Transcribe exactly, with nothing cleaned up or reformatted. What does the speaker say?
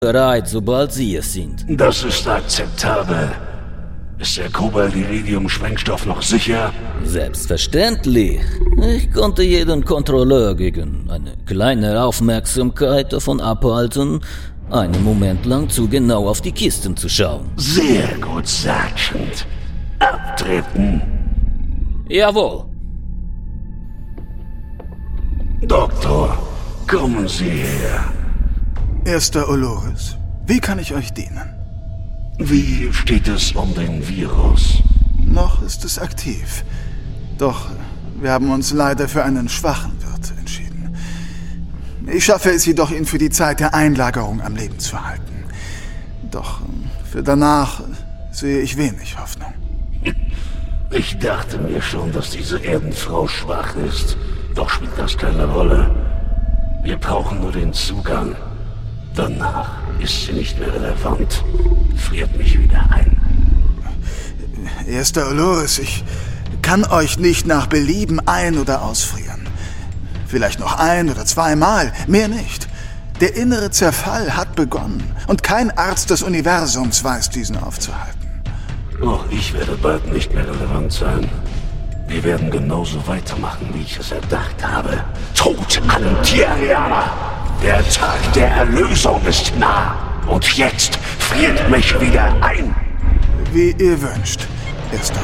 bereit, sobald Sie es sind. Das ist akzeptabel. Ist der Kobalt-Iridium-Sprengstoff noch sicher? Selbstverständlich. Ich konnte jeden Kontrolleur gegen eine kleine Aufmerksamkeit davon abhalten, einen Moment lang zu genau auf die Kisten zu schauen. Sehr gut, Sergeant. Abtreten. Jawohl. Doktor, kommen Sie her. Erster Olores, wie kann ich euch dienen? Wie steht es um den Virus? Noch ist es aktiv. Doch wir haben uns leider für einen schwachen Wirt entschieden. Ich schaffe es jedoch, ihn für die Zeit der Einlagerung am Leben zu halten. Doch für danach sehe ich wenig Hoffnung. Ich dachte mir schon, dass diese Erdenfrau schwach ist. Doch spielt das keine Rolle. Wir brauchen nur den Zugang. Danach ist sie nicht mehr relevant. Friert mich wieder ein. Erster Olores, ich kann euch nicht nach Belieben ein- oder ausfrieren. Vielleicht noch ein- oder zweimal, mehr nicht. Der innere Zerfall hat begonnen und kein Arzt des Universums weiß, diesen aufzuhalten. Auch ich werde bald nicht mehr relevant sein. Wir werden genauso weitermachen, wie ich es erdacht habe. Tod allen Tierrianer! Der Tag der Erlösung ist nah. Und jetzt friert mich wieder ein. Wie ihr wünscht, Erster